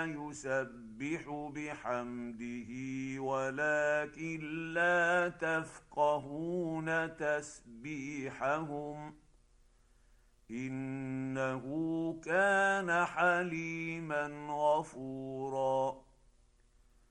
يسبح بحمده ولكن لا تفقهون تسبيحهم انه كان حليما غفورا.